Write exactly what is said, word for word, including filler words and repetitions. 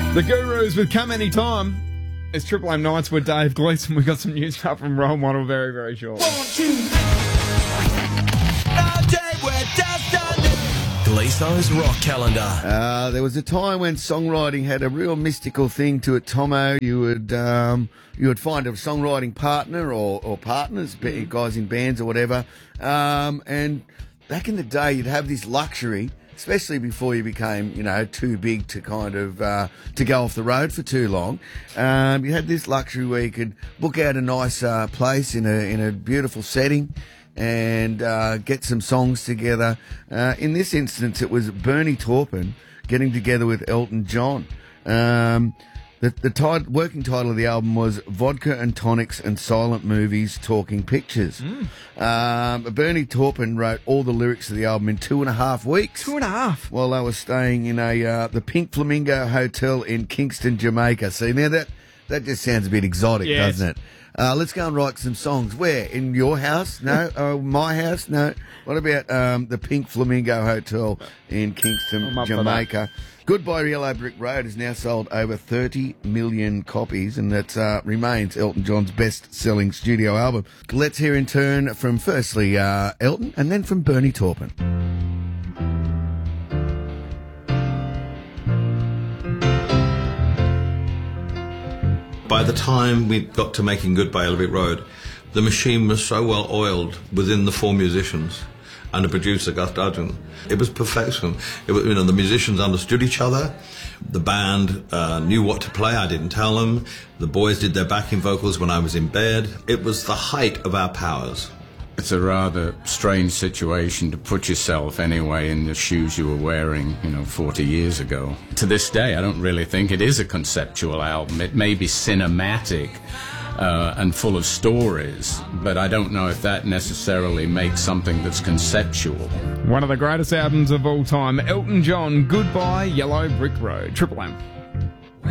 The Gurus with Come Anytime. It's Triple M Nights with Dave Gleeson. We've got some news from Role Model very, very short. Gleeson's Rock Calendar. Uh, there was a time when songwriting had a real mystical thing to it, Tomo. You would um, you would find a songwriting partner or, or partners, guys in bands or whatever. Um, and back in the day, you'd have this luxury, especially before you became, you know, too big to kind of uh, to go off the road for too long. Um, you had this luxury where you could book out a nice uh, place in a in a beautiful setting and uh, get some songs together. Uh, in this instance, it was Bernie Taupin getting together with Elton John. Um, the the tit- working title of the album was Vodka and Tonics and Silent Movies Talking Pictures. Mm. Um, Bernie Taupin wrote all the lyrics of the album in two and a half weeks. Two and a half? While they were staying in a uh, the Pink Flamingo Hotel in Kingston, Jamaica. See, now that, that just sounds a bit exotic, yes. doesn't it? Uh, let's go and write some songs. Where? In your house? No. uh, my house? No. What about um, the Pink Flamingo Hotel in Kingston, Jamaica? Goodbye Yellow Brick Road has now sold over thirty million copies, and that uh, remains Elton John's best-selling studio album. Let's hear in turn from firstly uh, Elton and then from Bernie Taupin. By the time we got to making Goodbye Yellow Brick Road, the machine was so well oiled within the four musicians and the producer, Gus Dudgeon. It was perfection. It was, you know, the musicians understood each other. The band uh, knew what to play. I didn't tell them. The boys did their backing vocals when I was in bed. It was the height of our powers. It's a rather strange situation to put yourself anyway in the shoes you were wearing, you know, forty years ago. To this day, I don't really think it is a conceptual album. It may be cinematic uh, and full of stories, but I don't know if that necessarily makes something that's conceptual. One of the greatest albums of all time, Elton John, Goodbye Yellow Brick Road. Triple M.